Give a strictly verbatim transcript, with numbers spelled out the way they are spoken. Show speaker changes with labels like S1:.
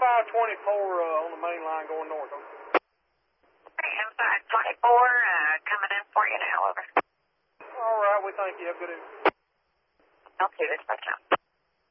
S1: five twenty-four uh, on the main line going north. Over.
S2: M five twenty-four, uh, coming in for you now, over.
S1: All right, we thank you. Have a good evening.
S2: Okay, this is